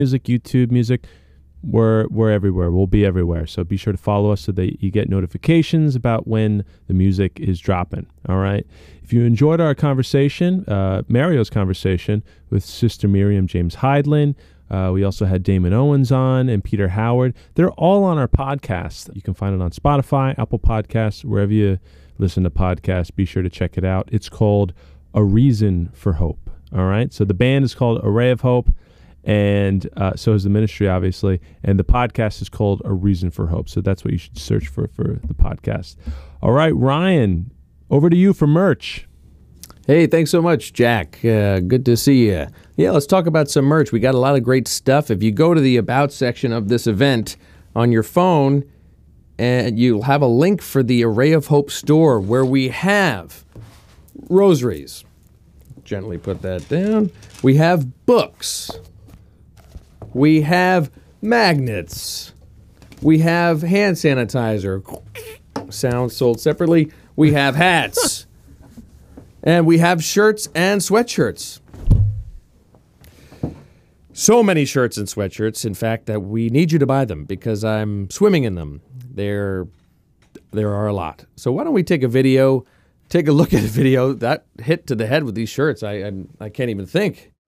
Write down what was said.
Music, YouTube Music. We're everywhere. We'll be everywhere. So be sure to follow us so that you get notifications about when the music is dropping. All right. If you enjoyed our conversation, Mario's conversation with Sister Miriam James Heidland, we also had Damon Owens on and Peter Howard. They're all on our podcast. You can find it on Spotify, Apple Podcasts, wherever you listen to podcasts. Be sure to check it out. It's called A Reason for Hope. All right. So the band is called Array of Hope. And so is the ministry, obviously. And the podcast is called A Reason for Hope. So that's what you should search for the podcast. All right, Ryan, over to you for merch. Hey, thanks so much, Jack. Good to see you. Yeah, let's talk about some merch. We got a lot of great stuff. If you go to the About section of this event on your phone, and you'll have a link for the Array of Hope store where we have rosaries. Gently put that down. We have books. We have magnets. We have hand sanitizer. Sounds sold separately. We have hats. And we have shirts and sweatshirts. So many shirts and sweatshirts, in fact, that we need you to buy them because I'm swimming in them. There are a lot. So why don't we take a video, take a look at a video. That hit to the head with these shirts. I can't even think.